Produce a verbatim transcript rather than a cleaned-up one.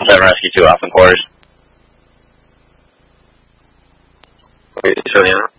seven Rescue two off in quarters. Wait, Juliana.